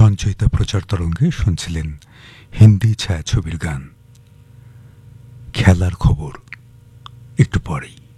সঞ্চয়িতা প্রচার তরঙ্গে শুনছিলেন হিন্দি ছায়াছবির গান। খেলার খবর একটু পরেই।